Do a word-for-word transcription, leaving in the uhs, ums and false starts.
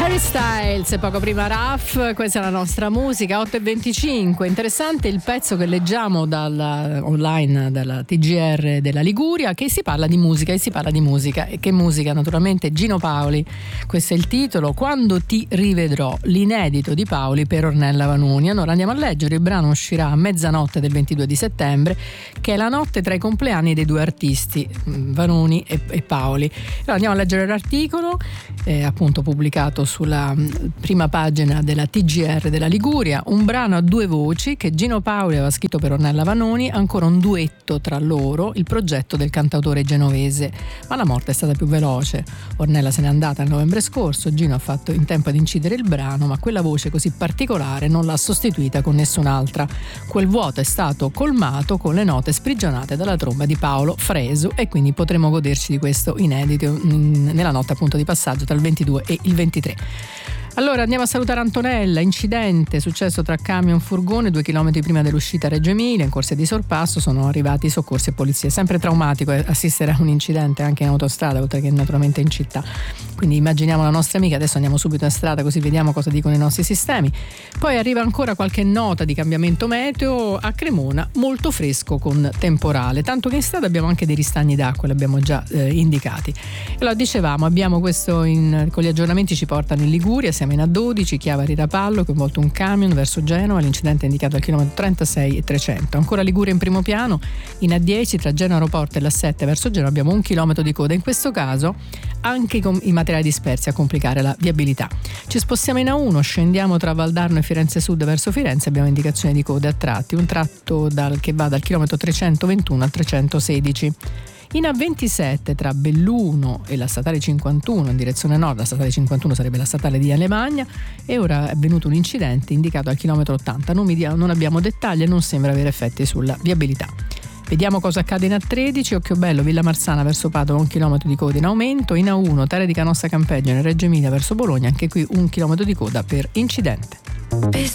Harry Styles e poco prima Raf, questa è la nostra musica. Otto e venticinque. Interessante il pezzo che leggiamo dal, online dalla T G R della Liguria, che si parla di musica e si parla di musica e che musica, naturalmente Gino Paoli. Questo è il titolo, Quando ti rivedrò, l'inedito di Paoli per Ornella Vanoni. Allora andiamo a leggere, il brano uscirà a mezzanotte del ventidue di settembre, che è la notte tra i compleanni dei due artisti, Vanoni e, e Paoli. Allora andiamo a leggere l'articolo, eh, appunto pubblicato sulla prima pagina della T G R della Liguria. Un brano a due voci che Gino Paoli aveva scritto per Ornella Vanoni, ancora un duetto tra loro, il progetto del cantautore genovese. Ma la morte è stata più veloce. Ornella se n'è andata nel novembre scorso, Gino ha fatto in tempo ad incidere il brano, ma quella voce così particolare non l'ha sostituita con nessun'altra. Quel vuoto è stato colmato con le note sprigionate dalla tromba di Paolo Fresu, e quindi potremo goderci di questo inedito nella notte appunto di passaggio tra il ventidue e il ventitré. Allora andiamo a salutare Antonella. Incidente successo tra camion e furgone due chilometri prima dell'uscita a Reggio Emilia, in corsia di sorpasso sono arrivati soccorsi e polizia. Sempre traumatico assistere a un incidente anche in autostrada, oltre che naturalmente in città. Quindi immaginiamo la nostra amica. Adesso andiamo subito in strada così vediamo cosa dicono i nostri sistemi. Poi arriva ancora qualche nota di cambiamento meteo a Cremona, molto fresco con temporale, tanto che in strada abbiamo anche dei ristagni d'acqua, li abbiamo già eh, indicati. Allora dicevamo, abbiamo questo in, con gli aggiornamenti ci portano in Liguria, siamo in A dodici, Chiavari Rapallo, coinvolto un camion verso Genova, l'incidente è indicato al chilometro trentasei e trecento. Ancora Liguria in primo piano, in A dieci tra Genova Aeroporto e l'A sette verso Genova abbiamo un chilometro di coda, in questo caso anche con i materiali dispersi a complicare la viabilità. Ci spostiamo in A uno, scendiamo tra Valdarno e Firenze Sud verso Firenze, abbiamo indicazione di code a tratti, un tratto dal, che va dal chilometro trecentoventuno al trecentosedici. In A ventisette tra Belluno e la statale cinquantuno in direzione nord, la statale cinquantuno sarebbe la statale di Alemagna, e ora è avvenuto un incidente indicato al chilometro ottanta, non, non abbiamo dettagli e non sembra avere effetti sulla viabilità. Vediamo cosa accade in A tredici, Occhiobello, Villa Marsana verso Padova, un chilometro di coda in aumento. In A uno, Tare di Canossa Campeggio, in Reggio Emilia verso Bologna, anche qui un chilometro di coda per incidente.